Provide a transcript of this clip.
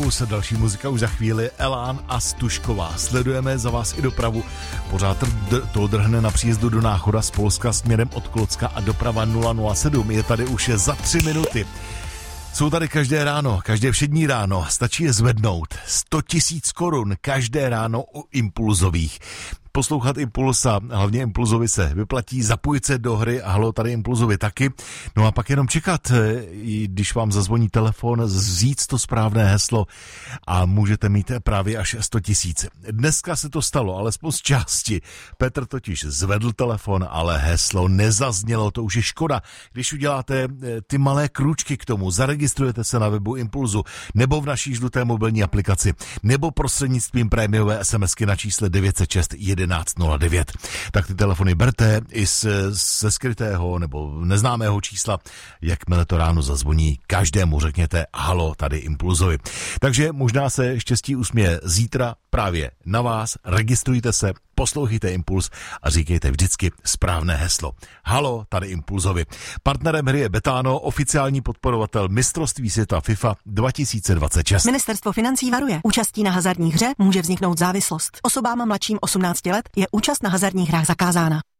Impuls, další muzika už za chvíli, Elán a Stužková. Sledujeme za vás i dopravu. Pořád to drhne na příjezdu do Náchoda z Polska směrem od Klocka a doprava 007 je tady už za 3 minuty. Jsou tady každé ráno, každé všední ráno, stačí je zvednout. 100 000 korun každé ráno u Impulzových. Poslouchat Impuls a hlavně Impulzovi se vyplatí, zapojit se do hry a halo, tady Impulzovi taky. No a pak jenom čekat, když vám zazvoní telefon, říct to správné heslo a můžete mít právě až 100 000. Dneska se to stalo, alespoň z části. Petr totiž zvedl telefon, ale heslo nezaznělo, to už je škoda. Když uděláte ty malé krůčky k tomu, zaregistrujete se na webu Impulzu nebo v naší žluté mobilní aplikaci, nebo prostřednictvím prémiové SMSky na čísle 906 1109. Tak ty telefony berte i ze skrytého nebo neznámého čísla. Jakmile to ráno zazvoní, každému řekněte halo, tady Impulzovi. Takže možná se štěstí usměje zítra právě na vás. Registrujte se, poslouchejte Impuls a říkejte vždycky správné heslo. Halo, tady Impulzovi. Partnerem hry je Betano, oficiální podporovatel mistrovství světa FIFA 2026. Ministerstvo financí varuje. Účastí na hazardní hře může vzniknout závislost. Osobám mladším 18 let je účast na hazardních hrách zakázána.